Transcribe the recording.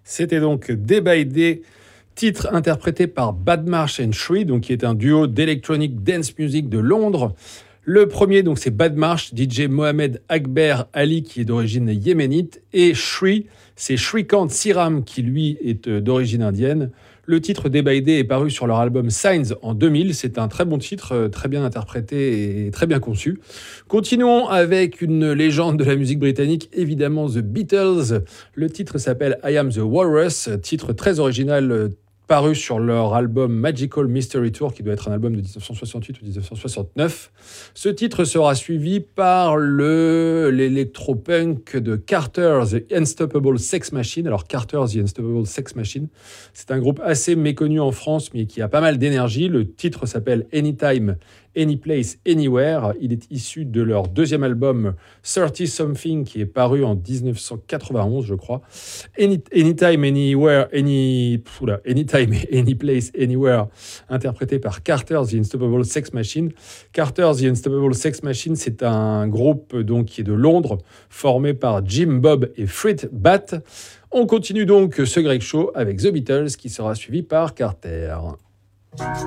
C'était donc Day by Day, titre interprété par Badmarsh and Shri, donc qui est un duo d'electronic dance music de Londres. Le premier, donc, c'est Badmarsh, DJ Mohamed Akber Ali, qui est d'origine yéménite, et Shri, c'est Shrikant Siram, qui lui est d'origine indienne. Le titre Day by Day est paru sur leur album Signs en 2000. C'est un très bon titre, très bien interprété et très bien conçu. Continuons avec une légende de la musique britannique, évidemment The Beatles. Le titre s'appelle I Am the Walrus, titre très original, paru sur leur album Magical Mystery Tour, qui doit être un album de 1968 ou 1969. Ce titre sera suivi par l'électropunk de Carter, The Unstoppable Sex Machine. Alors Carter, The Unstoppable Sex Machine, c'est un groupe assez méconnu en France, mais qui a pas mal d'énergie. Le titre s'appelle Anytime, Anyplace, Anywhere. Il est issu de leur deuxième album 30 Something, qui est paru en 1991, je crois. Anytime, Anywhere, Anytime, Anyplace, Anywhere, interprété par Carter, The Unstoppable Sex Machine. Carter, The Unstoppable Sex Machine, c'est un groupe donc qui est de Londres, formé par Jim Bob et Fred Batt. On continue donc ce Greg Show avec The Beatles, qui sera suivi par Carter.